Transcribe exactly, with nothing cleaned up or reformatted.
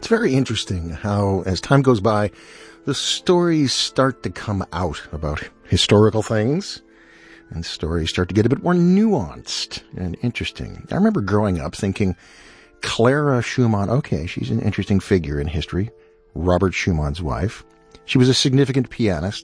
It's very interesting how, as time goes by, the stories start to come out about historical things, and stories start to get a bit more nuanced and interesting. I remember growing up thinking, Clara Schumann, okay, she's an interesting figure in history, Robert Schumann's wife. She was a significant pianist.